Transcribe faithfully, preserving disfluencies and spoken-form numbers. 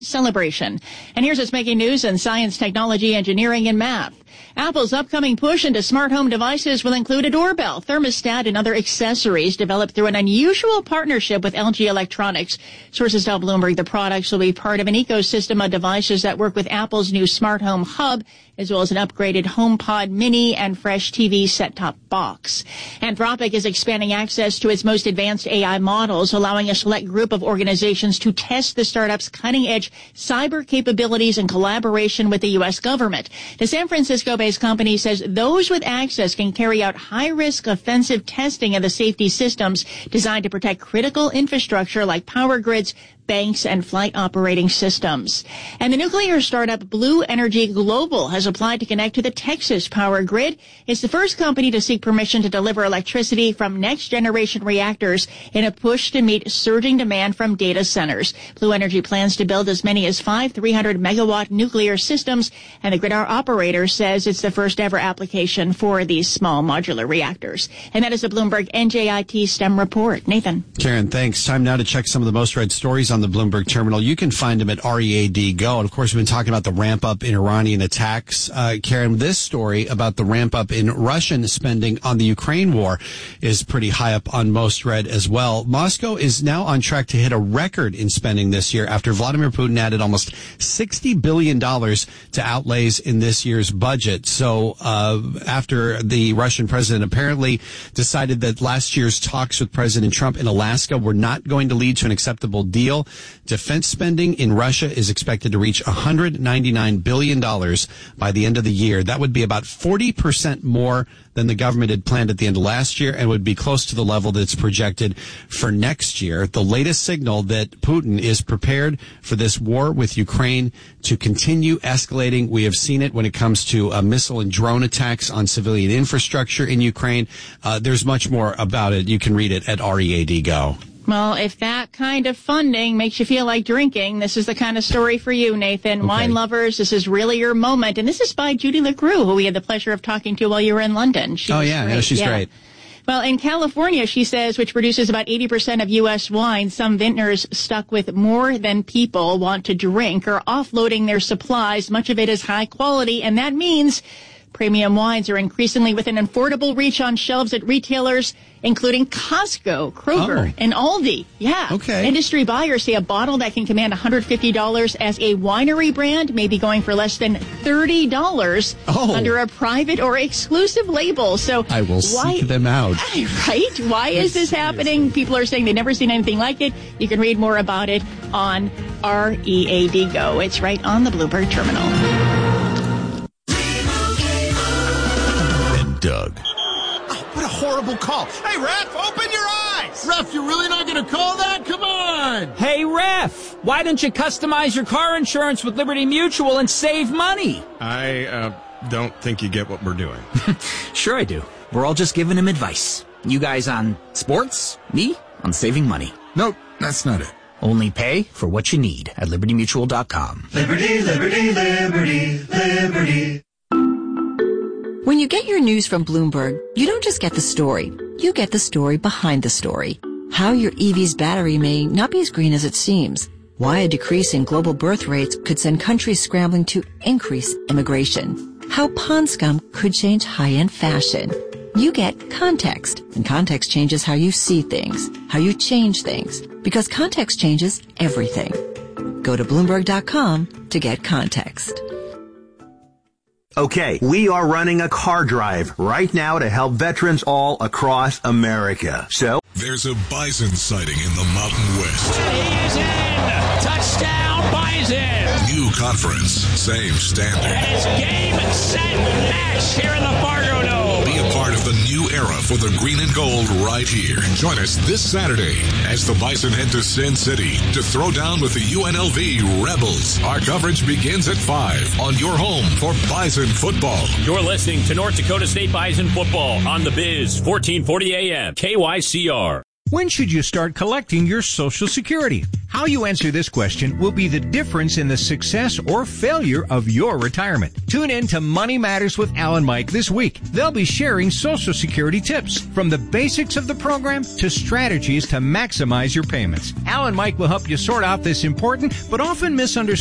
celebration. And here's what's making news in science, technology, engineering, and math. Apple's upcoming push into smart home devices will include a doorbell, thermostat, and other accessories developed through an unusual partnership with L G Electronics. Sources tell Bloomberg the products will be part of an ecosystem of devices that work with Apple's new smart home hub, as well as an upgraded HomePod Mini and Fresh T V set-top box. Anthropic is expanding access to its most advanced A I models, allowing a select group of organizations to test the startup's cutting-edge cyber capabilities in collaboration with the U S government. The San Francisco-based company says those with access can carry out high-risk offensive testing of the safety systems designed to protect critical infrastructure like power grids, banks, and flight operating systems. And the nuclear startup Blue Energy Global has applied to connect to the Texas power grid. It's the first company to seek permission to deliver electricity from next-generation reactors in a push to meet surging demand from data centers. Blue Energy plans to build as many as five three hundred megawatt nuclear systems, and the grid operator says it's the first-ever application for these small modular reactors. And that is a Bloomberg N J I T STEM report. Nathan. Karen, thanks. Time now to check some of the most read stories on the Bloomberg terminal. You can find them at R E A D Go. And of course, we've been talking about the ramp up in Iranian attacks. Uh, Karen, this story about the ramp up in Russian spending on the Ukraine war is pretty high up on most read as well. Moscow is now on track to hit a record in spending this year after Vladimir Putin added almost sixty billion dollars to outlays in this year's budget. So uh, after the Russian president apparently decided that last year's talks with President Trump in Alaska were not going to lead to an acceptable deal, defense spending in Russia is expected to reach one hundred ninety-nine billion dollars by the end of the year. That would be about forty percent more than the government had planned at the end of last year and would be close to the level that's projected for next year. The latest signal that Putin is prepared for this war with Ukraine to continue escalating. We have seen it when it comes to uh, missile and drone attacks on civilian infrastructure in Ukraine. Uh, there's much more about it. You can read it at R E A D Go. Well, if that kind of funding makes you feel like drinking, this is the kind of story for you, Nathan. Okay. Wine lovers, this is really your moment. And this is by Judy LaCrue, who we had the pleasure of talking to while you were in London. She oh, yeah, great. yeah, she's yeah. great. Well, in California, she says, which produces about eighty percent of U S wine, some vintners stuck with more than people want to drink are offloading their supplies. Much of it is high quality, and that means premium wines are increasingly within affordable reach on shelves at retailers, including Costco, Kroger, oh. and Aldi. Yeah. Okay. Industry buyers say a bottle that can command one hundred fifty dollars as a winery brand may be going for less than thirty dollars oh. under a private or exclusive label. So I will why, seek them out. Right? Why is this happening? People are saying they've never seen anything like it. You can read more about it on R E A D Go. It's right on the Bloomberg terminal. Doug. Oh, what a horrible call. Hey, Ref, open your eyes. Ref, you're really not going to call that? Come on. Hey, Ref, why don't you customize your car insurance with Liberty Mutual and save money? I uh, don't think you get what we're doing. Sure I do. We're all just giving him advice. You guys on sports, me on saving money. Nope, that's not it. Only pay for what you need at liberty mutual dot com. Liberty, liberty, liberty, liberty. When you get your news from Bloomberg, you don't just get the story. You get the story behind the story. How your E V's battery may not be as green as it seems. Why a decrease in global birth rates could send countries scrambling to increase immigration. How pond scum could change high-end fashion. You get context, and context changes how you see things, how you change things, because context changes everything. Go to Bloomberg dot com to get context. Okay, we are running a car drive right now to help veterans all across America. So there's a bison sighting in the Mountain West. He is in! Touchdown, Bison! New conference, same standard. And it's game, set, match here in the Fargo Dome. Be a part of the new era for the green and gold right here. Join us this Saturday as the Bison head to Sin City to throw down with the U N L V Rebels. Our coverage begins at five on your home for Bison football. You're listening to North Dakota State Bison football on the Biz, fourteen forty A M, K Y C R. When should you start collecting your Social Security? How you answer this question will be the difference in the success or failure of your retirement. Tune in to Money Matters with Al and Mike this week. They'll be sharing Social Security tips, from the basics of the program to strategies to maximize your payments. Al and Mike will help you sort out this important but often misunderstood